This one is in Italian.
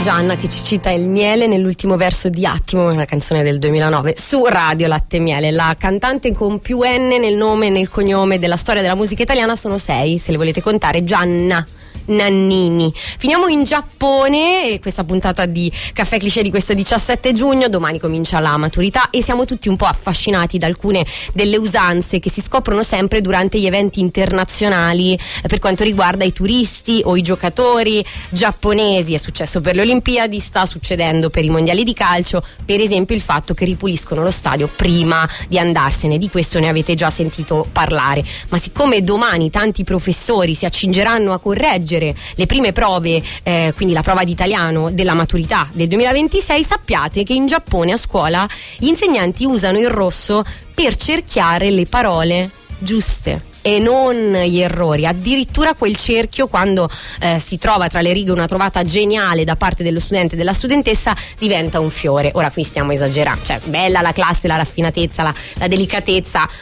Gianna che ci cita il miele nell'ultimo verso di Attimo, una canzone del 2009 su Radio Latte e Miele. La cantante con più N nel nome e nel cognome della storia della musica italiana, sono 6 se le volete contare. Gianna Nannini. Finiamo in Giappone e questa puntata di Caffè Cliché di questo 17 giugno. Domani comincia la maturità e siamo tutti un po' affascinati da alcune delle usanze che si scoprono sempre durante gli eventi internazionali per quanto riguarda i turisti o i giocatori giapponesi. È successo per le Olimpiadi, sta succedendo per i mondiali di calcio, per esempio il fatto che ripuliscono lo stadio prima di andarsene. Di questo ne avete già sentito parlare, ma siccome domani tanti professori si accingeranno a correggere le prime prove, quindi la prova di italiano della maturità del 2026, sappiate che in Giappone a scuola gli insegnanti usano il rosso per cerchiare le parole giuste e non gli errori. Addirittura quel cerchio, quando si trova tra le righe una trovata geniale da parte dello studente e della studentessa, diventa un fiore. Ora qui stiamo esagerando, cioè bella la classe, la raffinatezza, la delicatezza,